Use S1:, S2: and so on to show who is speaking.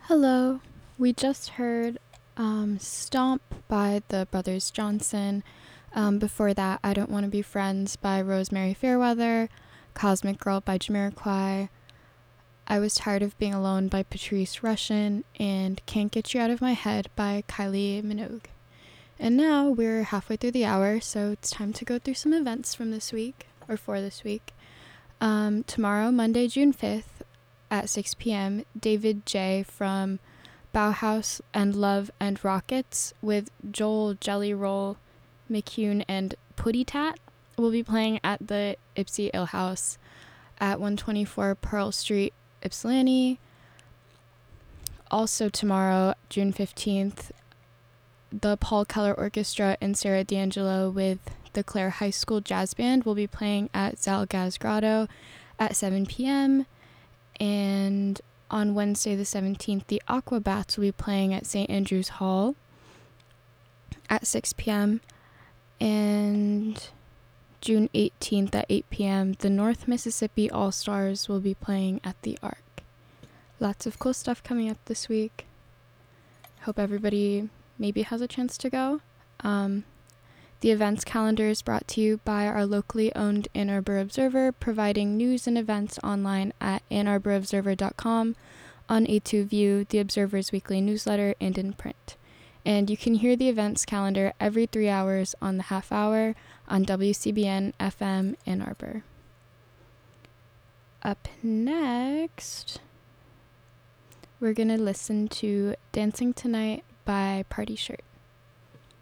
S1: Hello. We just heard Stomp by the Brothers Johnson. Before that, I Don't Want to Be Friends by Rosemary Fairweather, Cosmic Girl by Jamiroquai, I Was Tired of Being Alone by Patrice Rushen, and Can't Get You Out of My Head by Kylie Minogue. And now we're halfway through the hour, so it's time to go through some events from this week, or for this week. Tomorrow, Monday, June 5th, at 6 p.m., David J. from Bauhaus and Love and Rockets with Joel Jelly Roll McCune and Putty Tat will be playing at the Ipsy Ale House at 124 Pearl Street, Ypsilanti. Also tomorrow, June 15th, the Paul Keller Orchestra and Sarah D'Angelo with the Clare High School Jazz Band will be playing at Zalgaz Grotto at 7 p.m. And on Wednesday the 17th, the Aquabats will be playing at St. Andrew's Hall at 6 p.m. And June 18th at 8 p.m., the North Mississippi All-Stars will be playing at the Arc. Lots of cool stuff coming up this week. Hope everybody maybe has a chance to go. The events calendar is brought to you by our locally owned Ann Arbor Observer, providing news and events online at AnnArborObserver.com, on A2View, the Observer's weekly newsletter, and in print. And you can hear the events calendar every 3 hours on the half hour on WCBN FM Ann Arbor. Up next, we're going to listen to Dancing Tonight by Party Shirt.